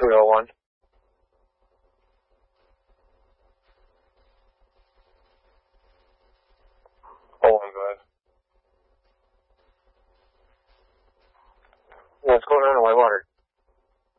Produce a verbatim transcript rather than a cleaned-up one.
three oh one. Hold on, guys. What's going on in Whitewater?